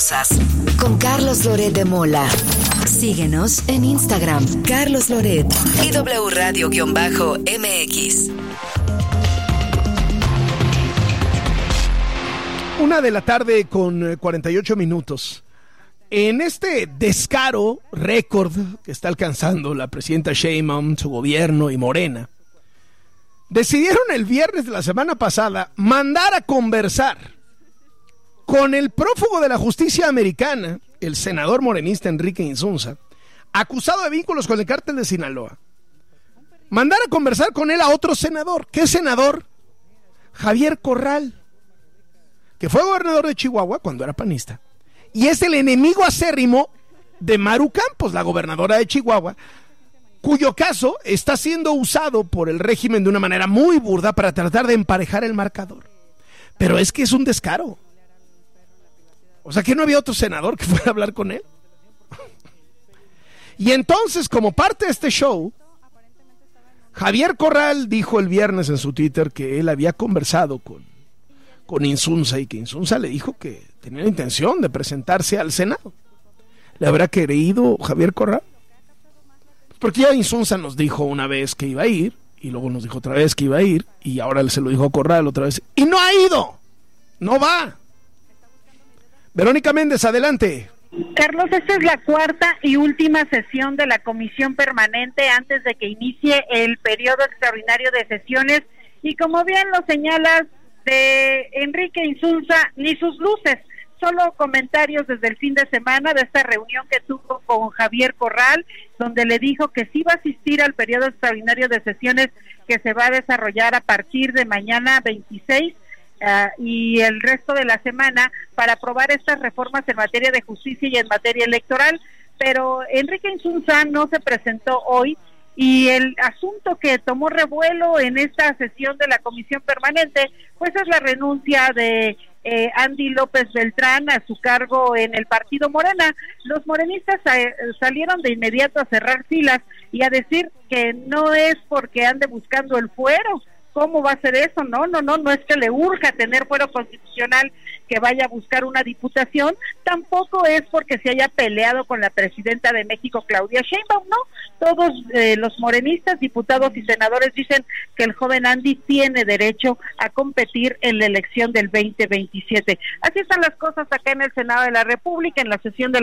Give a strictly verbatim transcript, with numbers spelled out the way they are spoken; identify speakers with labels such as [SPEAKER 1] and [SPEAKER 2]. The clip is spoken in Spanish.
[SPEAKER 1] poderosas. Con Carlos Loret de Mola. Síguenos en Instagram, Carlos Loret y W Radio-M X.
[SPEAKER 2] Una de la tarde con cuarenta y ocho minutos. En este descaro récord que está alcanzando la presidenta Sheinbaum, su gobierno y Morena, decidieron el viernes de la semana pasada mandar a conversar con el prófugo de la justicia americana, el senador morenista Enrique Insunza, acusado de vínculos con el cártel de Sinaloa. Mandar a conversar con él a otro senador. ¿Qué senador? Javier Corral, que fue gobernador de Chihuahua cuando era panista, y es el enemigo acérrimo de Maru Campos, la gobernadora de Chihuahua, cuyo caso está siendo usado por el régimen de una manera muy burda para tratar de emparejar el marcador. Pero es que es un descaro. O sea, que no había otro senador que fuera a hablar con él. Y entonces, como parte de este show, Javier Corral dijo el viernes en su Twitter que él había conversado con, con Insunza y que Insunza le dijo que tenía la intención de presentarse al Senado. ¿Le habrá creído Javier Corral? Porque ya Insunza nos dijo una vez que iba a ir, y luego nos dijo otra vez que iba a ir, y ahora se lo dijo a Corral otra vez, y no ha ido, no va. Verónica Méndez, adelante.
[SPEAKER 3] Carlos, esta es la cuarta y última sesión de la comisión permanente antes de que inicie el periodo extraordinario de sesiones, y como bien lo señalas, de Enrique Insunza, ni sus luces. Solo comentarios desde el fin de semana de esta reunión que tuvo con Javier Corral, donde le dijo que sí va a asistir al periodo extraordinario de sesiones que se va a desarrollar a partir de mañana veintiséis uh, y el resto de la semana para aprobar estas reformas en materia de justicia y en materia electoral. Pero Enrique Insunza no se presentó hoy, y el asunto que tomó revuelo en esta sesión de la comisión permanente, pues es la renuncia de eh, Andy López Beltrán a su cargo en el partido Morena. Los morenistas eh, salieron de inmediato a cerrar filas y a decir que no es porque ande buscando el fuero. ¿Cómo va a ser eso? No, no, no, no es que le urja tener fuero constitucional que vaya a buscar una diputación, tampoco es porque se haya peleado con la presidenta de México, Claudia Sheinbaum, no. Todos eh, los morenistas, diputados y senadores dicen que el joven Andy tiene derecho a competir en la elección del veinte veintisiete. Así están las cosas acá en el Senado de la República, en la sesión de